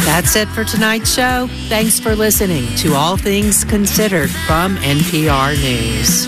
That's it for tonight's show. Thanks for listening to All Things Considered from NPR News.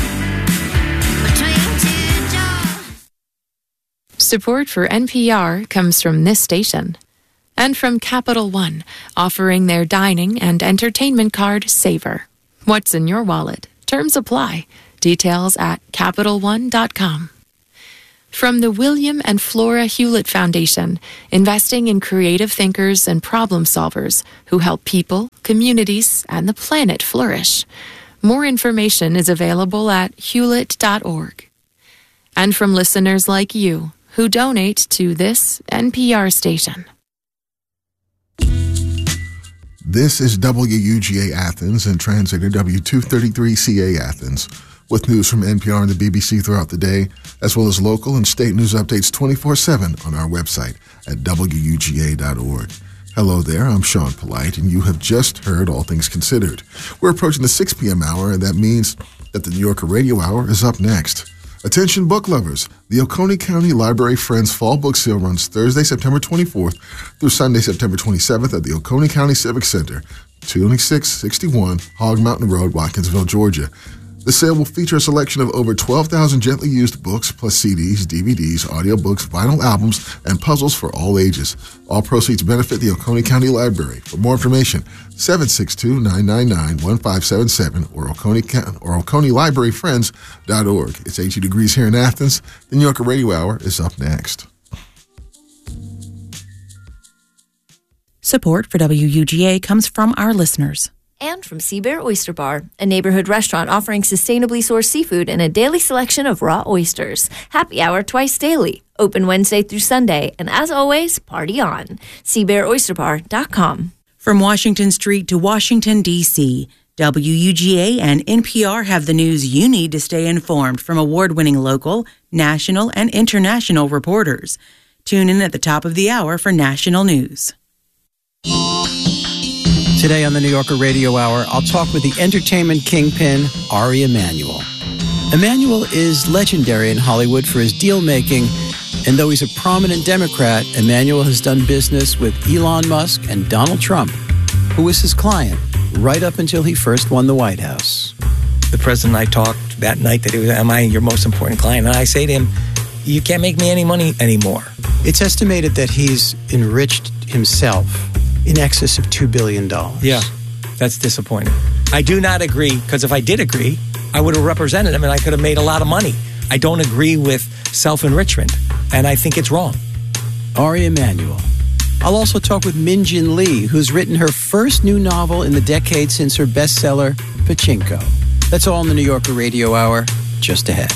Support for NPR comes from this station and from Capital One, offering their dining and entertainment card, Savor. What's in your wallet? Terms apply. Details at CapitalOne.com. From the William and Flora Hewlett Foundation, investing in creative thinkers and problem solvers who help people, communities, and the planet flourish. More information is available at hewlett.org. And from listeners like you who donate to this NPR station. This is WUGA Athens and translator W233CA Athens, with news from NPR and the BBC throughout the day, as well as local and state news updates 24/7 on our website at WUGA.org. Hello there, I'm Sean Polite, and you have just heard All Things Considered. We're approaching the 6 p.m. hour, and that means that the New Yorker Radio Hour is up next. Attention book lovers, the Oconee County Library Friends Fall Book Sale runs Thursday, September 24th through Sunday, September 27th at the Oconee County Civic Center, 2661 Hog Mountain Road, Watkinsville, Georgia. The sale will feature a selection of over 12,000 gently used books, plus CDs, DVDs, audiobooks, vinyl albums, and puzzles for all ages. All proceeds benefit the Oconee County Library. For more information, 762-999-1577 or OconeeLibraryFriends.org. It's 80 degrees here in Athens. The New Yorker Radio Hour is up next. Support for WUGA comes from our listeners. And from Sea Bear Oyster Bar, a neighborhood restaurant offering sustainably sourced seafood and a daily selection of raw oysters. Happy hour twice daily. Open Wednesday through Sunday. And as always, party on. SeaBearOysterBar.com. From Washington Street to Washington, D.C., WUGA and NPR have the news you need to stay informed from award-winning local, national, and international reporters. Tune in at the top of the hour for national news. Today on the New Yorker Radio Hour, I'll talk with the entertainment kingpin, Ari Emanuel. Emanuel is legendary in Hollywood for his deal-making, and though he's a prominent Democrat, Emanuel has done business with Elon Musk and Donald Trump, who was his client right up until he first won the White House. The president and I talked that night that it was, am I your most important client? And I say to him, you can't make me any money anymore. It's estimated that he's enriched himself in excess of $2 billion. Yeah, that's disappointing. I do not agree, because if I did agree, I would have represented him and I could have made a lot of money. I don't agree with self-enrichment, and I think it's wrong. Ari Emanuel. I'll also talk with Min Jin Lee, who's written her first new novel in the decade since her bestseller, Pachinko. That's all in the New Yorker Radio Hour, just ahead.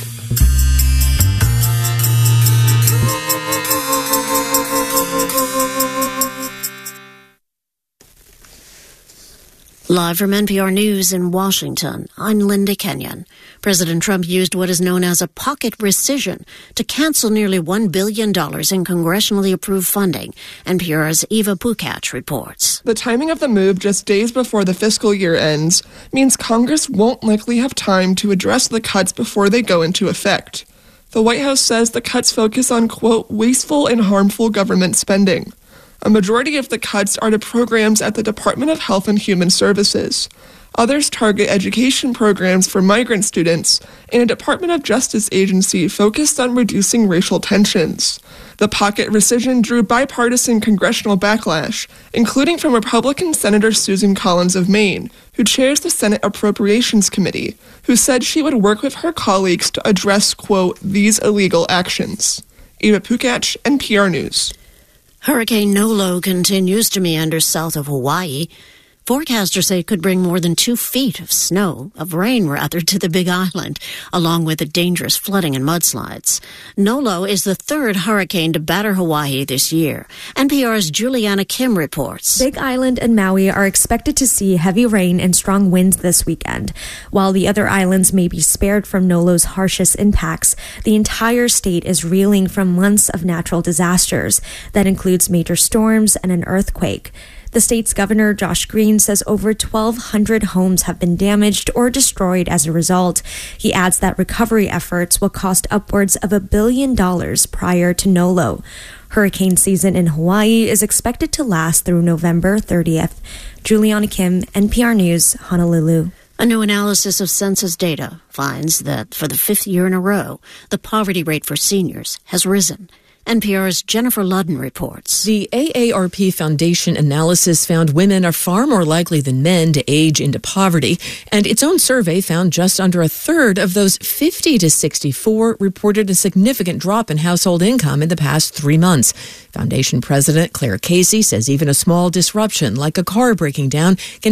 Live from NPR News in Washington, I'm Linda Kenyon. President Trump used what is known as a pocket rescission to cancel nearly $1 billion in congressionally approved funding. NPR's Eva Pukach reports. The timing of the move just days before the fiscal year ends means Congress won't likely have time to address the cuts before they go into effect. The White House says the cuts focus on, quote, wasteful and harmful government spending. A majority of the cuts are to programs at the Department of Health and Human Services. Others target education programs for migrant students and a Department of Justice agency focused on reducing racial tensions. The pocket rescission drew bipartisan congressional backlash, including from Republican Senator Susan Collins of Maine, who chairs the Senate Appropriations Committee, who said she would work with her colleagues to address, quote, these illegal actions. Eva Pukach, NPR News. Hurricane Nolo continues to meander south of Hawaii. Forecasters say it could bring more than 2 feet of rain to the Big Island, along with the dangerous flooding and mudslides. Nolo is the third hurricane to batter Hawaii this year. NPR's Juliana Kim reports. Big Island and Maui are expected to see heavy rain and strong winds this weekend. While the other islands may be spared from Nolo's harshest impacts, the entire state is reeling from months of natural disasters. That includes major storms and an earthquake. The state's governor, Josh Green, says over 1,200 homes have been damaged or destroyed as a result. He adds that recovery efforts will cost upwards of $1 billion prior to Nolo. Hurricane season in Hawaii is expected to last through November 30th. Juliana Kim, NPR News, Honolulu. A new analysis of census data finds that for the 5th year in a row, the poverty rate for seniors has risen. NPR's Jennifer Ludden reports. The AARP Foundation analysis found women are far more likely than men to age into poverty, and its own survey found just under a third of those 50 to 64 reported a significant drop in household income in the past 3 months. Foundation President Claire Casey says even a small disruption like a car breaking down can